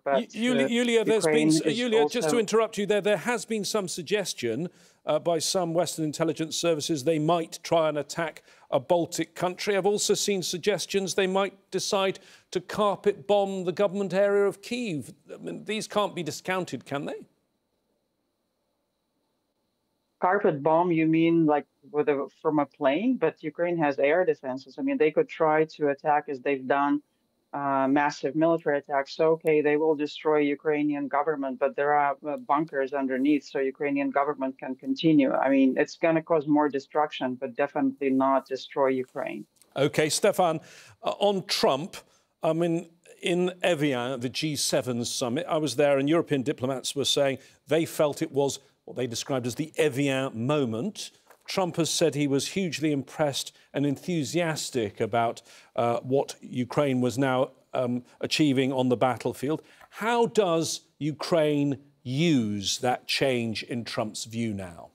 But Yulia, Yulia, also... just to interrupt you there has been some suggestion by some Western intelligence services they might try and attack a Baltic country. I've also seen suggestions they might decide to carpet bomb the government area of Kyiv. I mean, these can't be discounted, can they? Carpet bomb, you mean like from a plane? But Ukraine has air defenses. I mean, they could try to attack, as they've done, massive military attacks. So, okay, they will destroy Ukrainian government, but there are bunkers underneath, so Ukrainian government can continue. I mean, it's going to cause more destruction, but definitely not destroy Ukraine. OK, Stefan, on Trump, I mean, in Evian, the G7 summit, I was there and European diplomats were saying they felt it was what they described as the Evian moment. Trump has said he was hugely impressed and enthusiastic about what Ukraine was now achieving on the battlefield. How does Ukraine use that change in Trump's view now?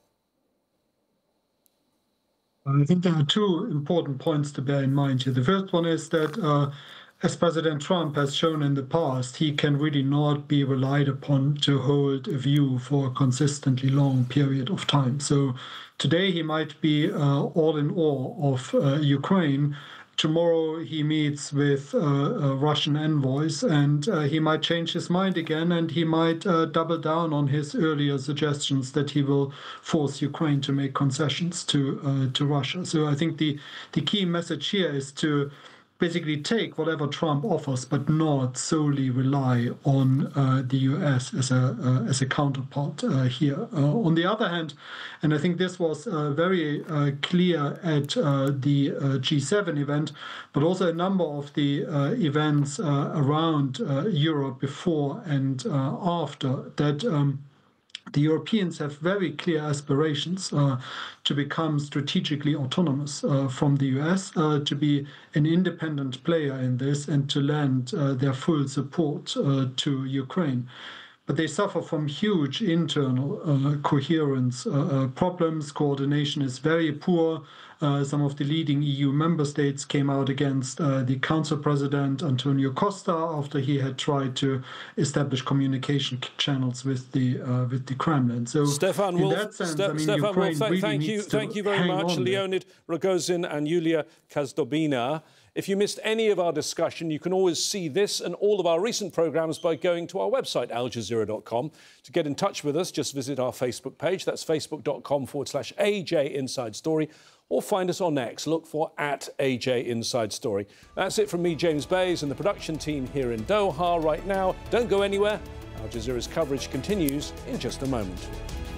I think there are two important points to bear in mind here. The first one is that as President Trump has shown in the past, he can really not be relied upon to hold a view for a consistently long period of time. So today he might be all in awe of Ukraine. Tomorrow he meets with Russian envoys and he might change his mind again, and he might double down on his earlier suggestions that he will force Ukraine to make concessions to Russia. So I think the key message here is to basically take whatever Trump offers, but not solely rely on the US as a counterpart here. On the other hand, and I think this was very clear at the G7 event, but also a number of the events around Europe before and after, that the Europeans have very clear aspirations to become strategically autonomous from the US, to be an independent player in this, and to lend their full support to Ukraine. But they suffer from huge internal coherence problems. Coordination is very poor. Some of the leading EU member states came out against the Council President, Antonio Costa, after he had tried to establish communication channels with the Kremlin. So, Stefan in Wolf, that sense, Stefan Wolf, thank you very much, Leonid Rogozin and Yulia Kazdobina. If you missed any of our discussion, you can always see this and all of our recent programmes by going to our website, aljazeera.com. To get in touch with us, just visit our Facebook page. That's facebook.com/AJ Inside Story. Or find us on X. Look for @AJ Inside Story. That's it from me, James Bays, and the production team here in Doha right now. Don't go anywhere. Al Jazeera's coverage continues in just a moment.